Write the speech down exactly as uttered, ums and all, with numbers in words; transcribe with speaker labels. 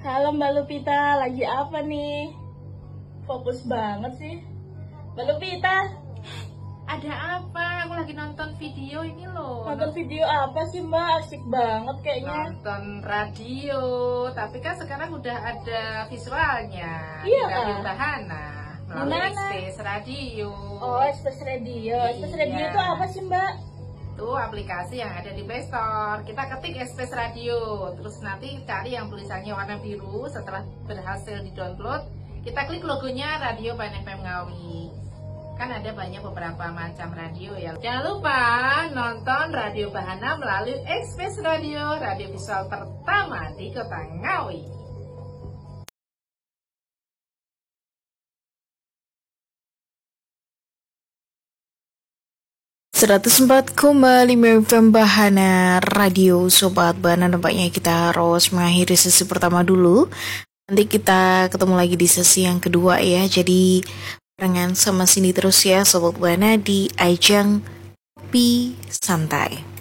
Speaker 1: Halo Mbak Lupita, lagi apa nih? Fokus banget sih. Mbak Lupita,
Speaker 2: Ada apa? Aku lagi nonton video ini loh.
Speaker 1: nonton video apa sih Mbak? Asik banget kayaknya.
Speaker 2: Nonton radio, tapi kan sekarang udah ada visualnya
Speaker 1: Iya,
Speaker 2: di Radio
Speaker 1: Kak.
Speaker 2: Bahana melalui
Speaker 1: Gimana?
Speaker 2: Express Radio.
Speaker 1: Oh, Express Radio. Express
Speaker 2: Iya.
Speaker 1: Radio itu apa sih Mbak?
Speaker 2: Itu aplikasi yang ada di Play Store. Kita ketik Express Radio, terus nanti cari yang tulisannya warna biru. Setelah berhasil di-download, kita klik logonya Radio Bahana F M Ngawi. Kan ada banyak beberapa macam radio ya. Jangan lupa nonton Radio Bahana melalui Express Radio, radio visual pertama di Kota Ngawi.
Speaker 3: seratus empat koma lima F M Bahana Radio. Sobat Bahana, nampaknya kita harus mengakhiri sesi pertama dulu. Nanti kita ketemu lagi di sesi yang kedua ya. Jadi barengan sama sini terus ya Sobat Bahana di ajang Kopi Santai.